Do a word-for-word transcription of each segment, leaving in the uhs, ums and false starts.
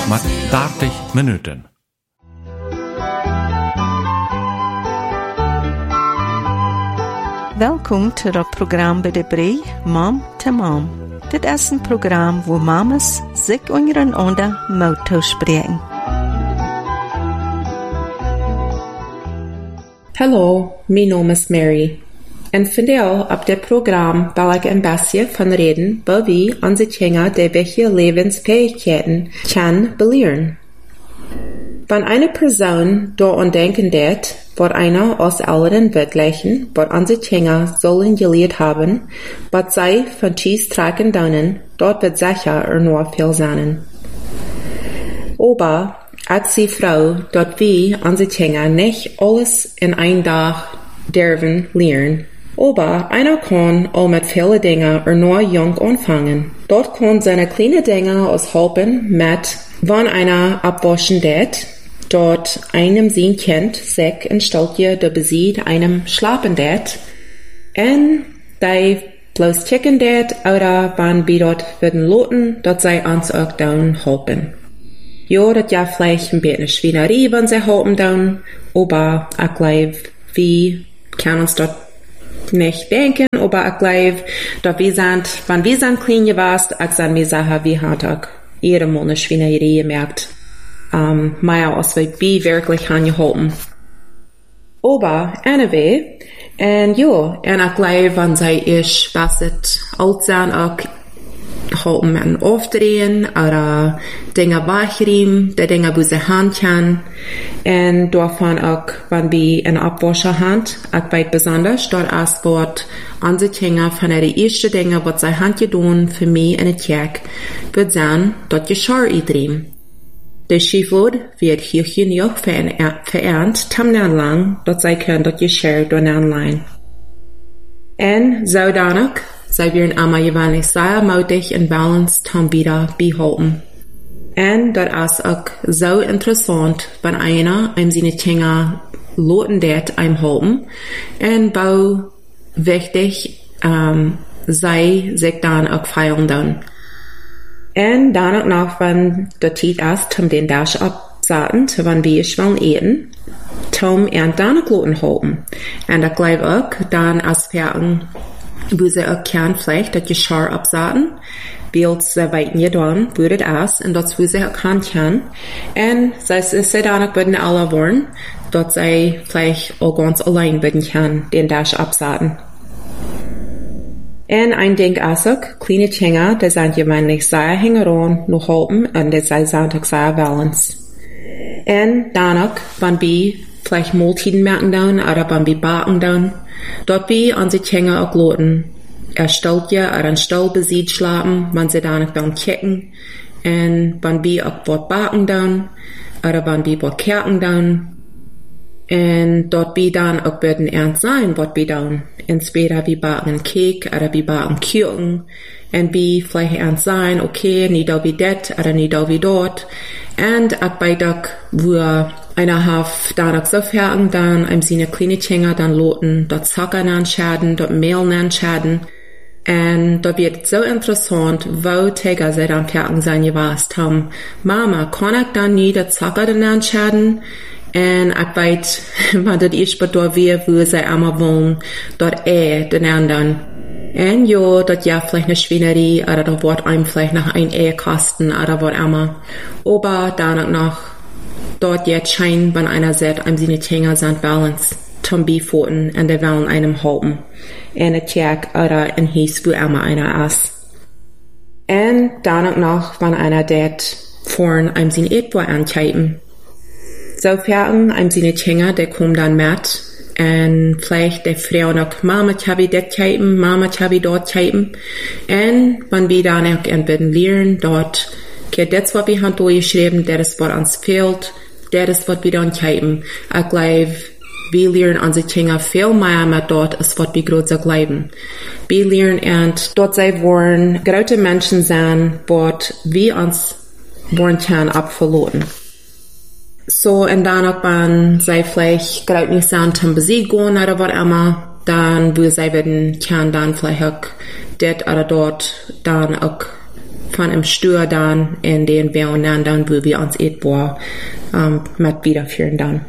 mit dertig Minuten. Welkom to het programma bij de Brei, Mom to Mom. Dit is een programma waar mamas zich ondereinander moeten spreken. Hallo, mijn naam is Mary. En vandaag op dit programma wil ik een beetje van reden waar we onze kinderen de welche levensfähigkeiten kan beleren. Wenn eine Person daran denken wird, wat einer aus allen Wirklichen, wat onze Kinder sollen geleerd haben, wat zij van Chies tragen dannen, dort wird sicher er nur viel sein. Aber, als die Frau, dort wir onze Kinder nicht alles in ein Tag dürfen lernen. Aber einer kann auch mit vielen Dingen er nur jung anfangen. Dort kann seine kleine Dinge aushelfen mit, wann einer abwaschen wird, dort einem sein Kind sich in Stalkje de bezieht einem schlafen det, en die bloß checken det, oder wann wir dort werden loten, dort sei uns auch down helfen. Ja, dat ja vielleicht ein bisschen Schweinerei, wenn sie helfen down, aber ich glaube, wir können uns dort nicht denken, aber ich glaube, dass wir sind, wenn wir sind klein gewesen, ich sage mir Sachen, wir haben auch ihre Monate Schweinerei gemerkt. Um, mehr als wir wirklich angehalten. Aber, anyway, und ja, und ich glaube, wenn sie ich, was es alt sein, auch halten mit aufdrehen, oder Dinge wegräumen, die Dinge, wo sie Hand kann, und davon auch, wenn wir eine Abwascher haben, auch weit besonders, dort ist, wird unsere Kinder von der ersten Dinge, was sie Hand getan, für mich in der Tag, wird sein, dort Geschirr eindrehen. Der Schieflot wird hier genug verernt, tamnan lang, dat zij können dat Geschirr door aanleihen. En zodanig, zij werden allemaal gewöhnlich sehr mutig en balanced tam wieder behalten. En dat is ook zo interessant, wenn einer einem seine Kinder loten det einem halten, en bau wichtig, um, zij sich dann auch feiern dann. En dan ook nog, wenn de tijd is om den Dash abzaten, wanneer we eens willen eten, om en dan ook loten houden. En dat geloof ook, dan als verken, wo ze ook kan vielleicht dat Geschirr abzaten, beeld ze weten je dan, wo het is, en dat wo ze ook kan kan. En ze ze dan ook worden alle worden, dat zij vielleicht ook ganz allein worden kan, den Dash abzaten. En ein Ding is ook, kleine Kinder, die zijn gewöhnlich sehr hängeron, noch halten, und die zijn ook sehr balance. En dan ook, wenn wir vielleicht Mahlzeiten merken dann, oder wenn wir backen dann, dort wir unsere Kinder auch loten. Er stellt ja, oder ein Stall besieht schlafen, wenn sie dann auch dann kicken, und wenn wir auch was backen dann, oder wenn wir was kerken dann, en dort wir dann auch werden ernst sein, was wir dann. Entweder wir backen einen Cake, oder wir backen Kuchen, und wir vielleicht ernst sein, okay, nicht da wie det, oder nicht da wie dort. Und auch bei der, wo einer hat dann auch so fertig, dann einem seine kleine Kinder dann loten, dort Zucker anschaden, dort Mehl anschaden. Und da wird so interessant, wo Täger sie dann fertig sein gewasst haben. Mama, kann ich dann nie das Zucker dann anschaden? En ik weet, wat het is bedoel weer, wo zij allemaal wonen, dat er den anderen. En ja, dat ja vielleicht eine Schweinerei, oder da wird einem vielleicht noch ein Ehe kosten, oder was immer. Aber dann auch noch, dort jetzt scheint, wenn einer sagt, einem seine Kinder sind balance, zum Beifoten, und die wollen einem halten. In der Tag, oder in Hies, wo immer einer ist. Und dann auch noch, wenn einer dort vorn einem seine Etwa ankippen. Sofern einem seine Kinder, der kommt dann mit, und vielleicht der Frau noch, Mama, ich habe das kippen, Mama, ich habe dort kippen. Und wenn wir dann auch ein bisschen lernen, dort, okay, das, was wir haben durchgeschrieben, das ist, was uns fehlt, das ist, was wir dann kippen. Ich glaube, wir lernen unsere Kinder viel mehr mit dort, als was wir gerade so glauben. Wir lernen, und dort sie wollen große Menschen sein, was wir uns wollen können abverloten. So, und dann auch, wenn sie vielleicht gerade nicht sind, zum Besieg gehen oder was immer, dann, wo sie werden, kann dann vielleicht auch dort oder dort dann auch von im Stür dann, in den wir und dann, dann, wo wir uns etwa, ähm, mit wiederführen dann.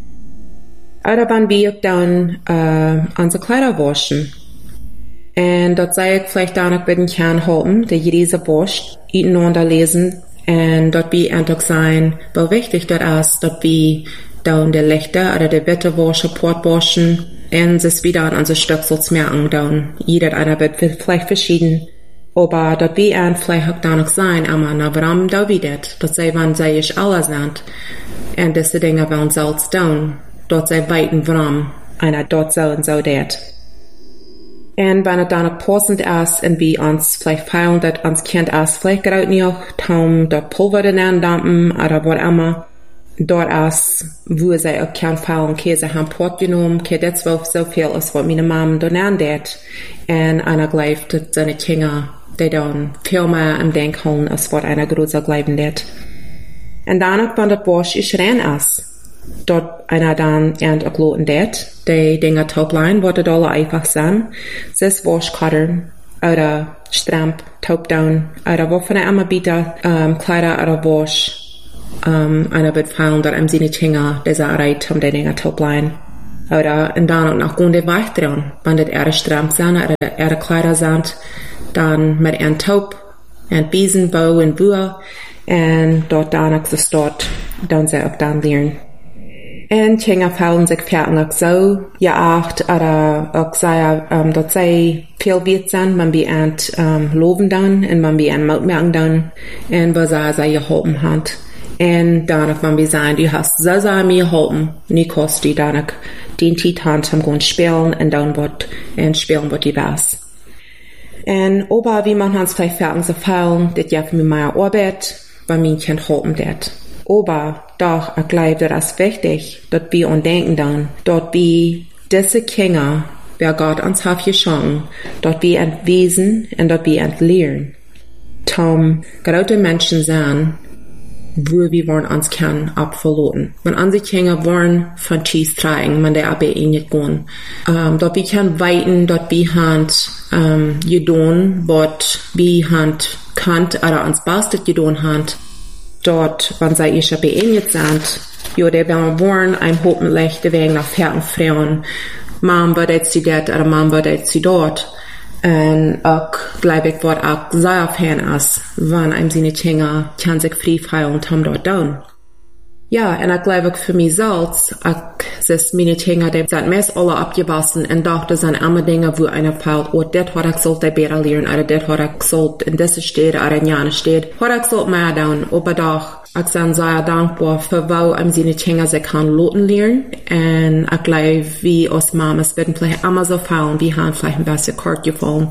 Oder wenn wir dann, äh, unsere Kleider waschen. Und dort sei ich vielleicht dann auch mit den Kern halten, der jede Bosch, miteinander lesen, und dort wie einfach sein, weil wichtig dort ist, dort wie dann der Lichter oder der Wetterwasche, Portwaschen, und es wieder an unsere Stöcksels merken, dann jeder einer wird vielleicht verschieden, aber dort wie ein vielleicht auch da noch sein, aber na warum da wieder, dort sei wann sei ich alles sind, und diese Dinge werden selbst tun, dort sei weiten warum einer dort so und so det. Und wenn es dann passend ist, und wir uns vielleicht feilen, dass uns Kind ist, vielleicht gerade nicht, um dort Pulver in dampen, oder was immer, dort ist, wo sie auch kein Feilen, okay, sie haben Port genommen, okay, das war so viel, als was meine Mama da nennt, und einer glaubt, dass seine Kinder, die dann viel mehr im Denken, als was einer größer glauben wird. Und dann, wenn das Bosch ist rein ist, dort einer dann und auch loten det, die Dinge taublein, wo die alle einfach sind, das Waschcutter, oder Stramp, Taubdown, oder wovon er immer bitte, ähm, Kleider oder Wasch, ähm, einer wird fallen, dort einem seine Kinder, die sind bereit, um die Dinge taublein. Oder, und dann auch noch Gunde weich dran, wenn das eher Stramp sind, oder eher Kleider sind, dann mit einem Taub, und Biesen, Bau und Buhr, und dort dann auch das dort, dann sie auch dann lernen. Und Kinder fallen sich fertig so, ja, acht, oder auch sei, ähm, dort sei viel wert sein, man wie ein, ähm, loben dann, und man wie ein Mut merken dann, und was er sei geholfen hat. Und dann, wenn wir sagen, du hast so sehr mir geholfen, nicht kostet die dann auch den Titan zum Grund spielen, und dann wird, und spielen wird die was. Und, aber wie man uns vielleicht fertig so fallen, das ja für mich meine Arbeit, weil mein Kind helfen det. Aber doch, ich glaube, das ist wichtig, dass wir uns denken dann, dass wir diese Kinder, wer Gott uns hat geschenkt, dass wir entwesen und dass wir entlehren. Tom, gerade Menschen sein, wo wir wollen uns kennen, abverloten. Wenn unsere Kinder wollen von Cheese tragen, man der aber eh nicht gehen. Um, dass wir können weiten, dass wir hand, um, gedon, was wir hand kannt, oder uns bastet gedon hand, dort, wenn sie ich beendet sind, jo, der werden wollen, ein hoffentlich, der wegen nach fertigen Frauen, Mom wird jetzt sie dort, oder Mom wird jetzt sie dort, und auch, glaube ich, wird auch sehr Fan ist, wenn einem seine Kinder kann sich frei feiern und haben dort down. Ja, und ich glaube, für mich selbst, ich, ist meine Kinder, die sind meist alle abgewachsen, und doch, das sind immer Dinge, wo einer fällt, oh, das hat ich sollte besser lernen, oder das hat ich sollte in dieser Stadt, oder in jener Stadt, hat ich sollte mehr down, aber doch, ich bin sehr dankbar für, wo einem seine Kinder sich kann loten lernen, und ich glaube, wie als Mamas werden vielleicht immer so fallen, wie haben vielleicht ein bisschen kort gefallen.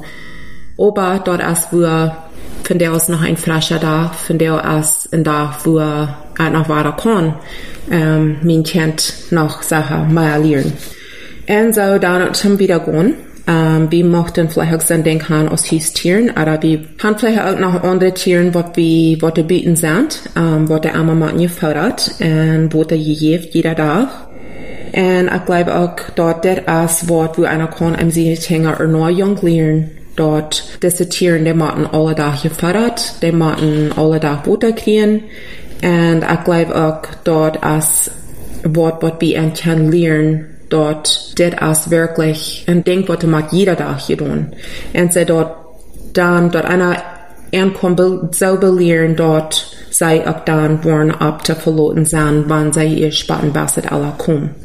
Aber dort ist, wo, von der aus noch ein frischer da, von der aus ein Tag, wo er noch weiter kann, ähm, mein Kind noch Sachen mehr lernen. Und so dann zum Wiedergehen. Ähm, wir möchten vielleicht auch so denken aus hieß Tieren, oder wir haben vielleicht auch noch andere Tieren, was wir, was wir bieten sind, ähm, was der Arme Mann gefordert, und was er gegeben, jeder Tag. Und ich glaube auch, dort das ist, was wo einer kann, einem seine Kinder neu jung lernen, dort, diese Tiere, die machen alle Tag gefordert, die machen alle Tag Butter kriegen, und ich glaube auch, dort ist, was, was wir können lernen, dort, das ist wirklich ein Ding, was man jeder Tag hier tun. Und sie dort, dann, dort einer, ankommt, so belehren, dort, sei auch dann, wollen ab zu verloten sein, wann sei ihr Spaten basset alle kommen.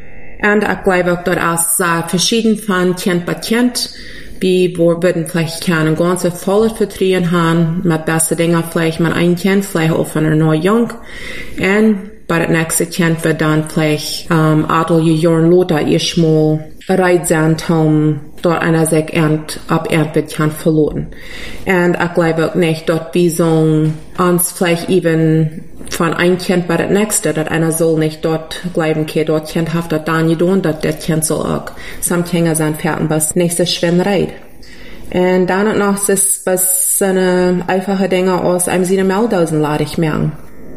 Und ich glaube auch, dort ist sehr verschieden von Kind bei Kind. Wir würden vielleicht keine ganze volle Vertrauen haben, mit beste Dinge vielleicht mit einem Kind, vielleicht auch von einer neuen Jung. Und bei der nächsten Kind wird dann vielleicht, ähm, etliche Jahre Lothar ihr schmal bereit sein, um dort einer sich ernt, ab ernt wird kann verloren. Und ich glaube auch nicht, dort wir sollen uns vielleicht eben von einem Kind bei der nächsten, dass einer soll nicht dort bleiben, okay, dort Kind hat das dann getan, dass das Kind soll auch. Some Kinder sind fertig, was nächste Schwimmerei. Und dann und noch ist es so eine einfache Dinge aus einem seiner Meldausen lade ich merken.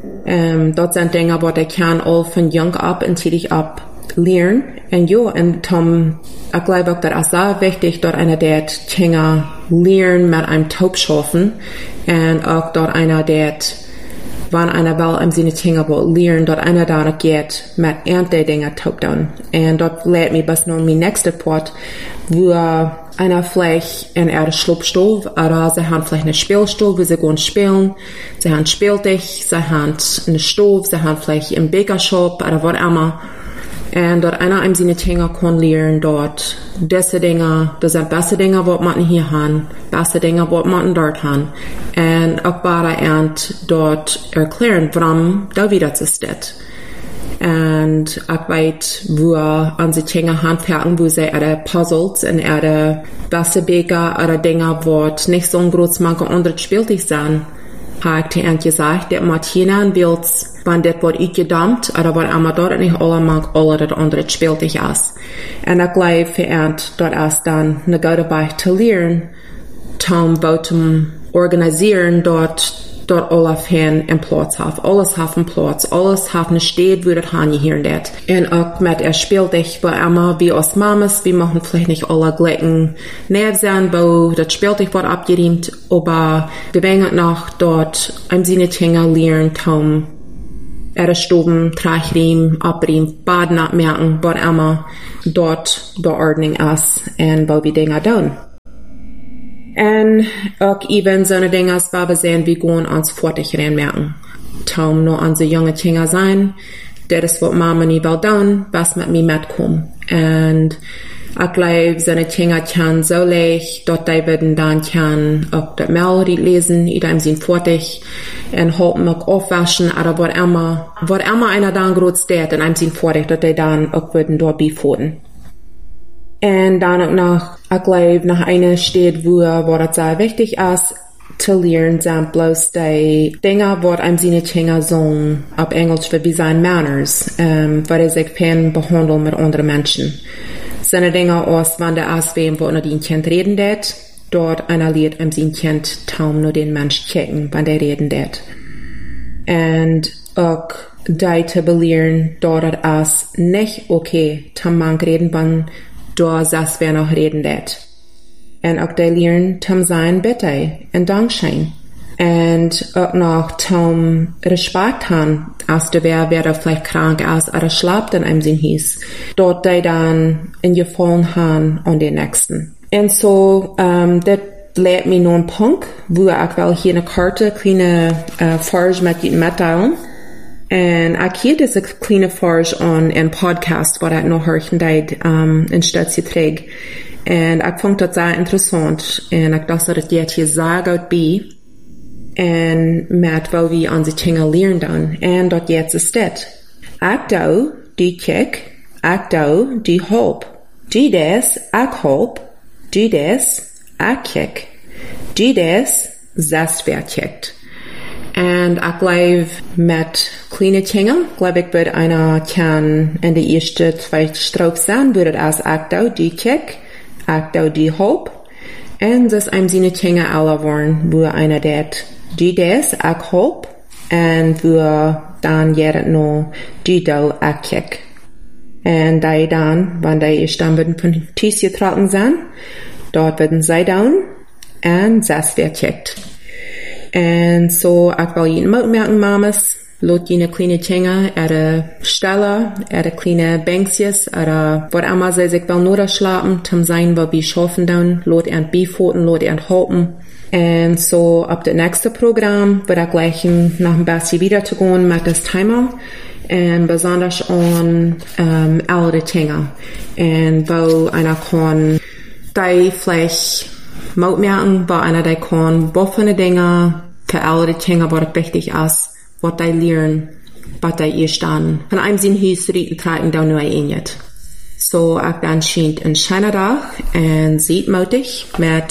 Ähm, dort sind Dinge, wo der kann all von jung ab und tätig ab lernen. Und ja, und Tom, ich glaube auch, das ist sehr wichtig, dort einer der Kinder lernen mit einem Taubschaffen und auch dort einer, der wann einer will im Sinne Dinge lernen, dort einer da noch geht mit ernte Dinge taub dann. Und dort lehrt mich was nun mein nächster Part, wo einer vielleicht in ihrer Schlupfstuf oder sie haben vielleicht eine Spielstuf, wo sie gehen spielen. Sie haben Spieltisch, sie haben eine Stuf, sie haben vielleicht im Bäckershop oder was immer. Und dort einer im Sinne Dinge kann lernen, dort diese Dinge, das sind beste Dinge, was man hier haben, beste Dinge, was man dort haben. Und auch bei und dort erklären, warum da wieder zu steht. Und ich weiß, wo unsere Dinge handwerken, wo sie ihre Puzzles und ihre beste Bäcker oder Dinge, was nicht so ein großes Manko andere Spieltisch sind. Habe ich gesagt, dass Martina will, wenn das wird uitgedammt, oder wenn einmal dort nicht alle mag, alle das andere Spieltisch ist. Und ich glaube, für dort ist dann eine gute Weise zu lernen, zum Bautum organisieren, dort, dort alles hin im Platz haben. Alles auf dem Platz, alles auf eine Städte, wo das haben hier und dort. Und auch mit der Spieltisch, wo immer wie aus Mamas, wir machen vielleicht nicht alle gleichen Nerven, wo das Spieltisch wird abgeräumt, aber wir werden noch dort im Sinne Dinge lernen, zum ihre Stuben, Trachriem, Abriem, Baden abmerken, was immer dort der Ordnung ist und wo wir Dinge tun. Und auch eben so eine Dinge, als wir sehen, wir gehen uns fertig reinmerken. Tom nur unsere junge Kinder sein, das ist, was Mama nie will tun, was mit mir mitkommt. Und ich glaube, so eine Kinder kann so leicht, dort die werden dann kann auch das Mail lesen, in dem Sinn fertig, und helfen auch aufwaschen, oder was immer, was immer einer dann groß steht, in einem Sinn fertig, dass die dann auch würden dort befolgen. Und dann auch noch, ich glaube, nach einer steht, wo, wo das sehr wichtig ist, zu lernen, sind bloß die Dinge, wo einem seine Kinder sagen, auf Englisch, wie sein Manners, ähm, weil sie sich fern behandeln mit anderen Menschen. Seine Dinge aus, wenn der ist, wem, wo nur den Kind reden det, dort einer lehrt einem sein Kind, kaum nur den Mensch checken, wenn der reden det. Und auch die zu belehren, dort ist nicht okay, zum Mann reden, wenn da saß wer noch reden det. Und auch die lernen, zum sein bitte und Dankschein. Und auch noch zum Respekt haben, als der wer, wer da vielleicht krank ist oder schlaft in einem Sinn hieß. Dort die dann in gefallen haben an den Nächsten. Und so, ähm, das lehrt mir nun einen Punkt, wo ich will hier eine Karte, kleine, äh, Farge mit Ihnen mitteilen. Und ich hier diese kleine Farge an einen Podcast, wo ich noch hören deit, ähm, in Stütze trägt. Und ich fand das sehr interessant. Und ich dachte, dass das hier sehr gut bei. Und mit, wo wir unsere Dinge lernen dann. Und dort jetzt ist das. Ich da, die kick, ich da, die hope. Die des, ich hope. Die des, ich kick. Die des, das wer kickt. Und ich glaube, mit kleinen Dingen, glaube ich, wird einer kann in der ersten, zweiten Strophe sein, würde es ich da, die kick, ich da, die hope. Und das einem seine Dinge alle waren, wo einer det, die des, ich hope, und wo dann jeder noch die da, ich kick. Und die dann, wenn die erst dann würden von Tisch getragen sein, dort würden sie down, und das wird kickt. Und so, ich will Ihnen mitmerken, Mamas, lot jene kleine Dinge, ihre Stelle, ihre kleine Bänkjes, oder was immer sie sich will nur schlafen, zum sein, wo wir schaffen dann, lot ihren Beifoten, lot ihren Halten. Und so, ab das nächste Programm, wird er gleich nach dem Bessie wieder zu gehen mit das Thema, und besonders an, ähm, ältere Dinge. Und wo einer kann, die vielleicht mitmerken, wo einer die kann, was für eine Dinge, für ältere Dinge, was wichtig ist, was die lernen, was die erst dann, von einem Sinn hieß, reden, treten, da nur ein. So, ich dann scheint ein schöner Tag, und sieht mutig, mit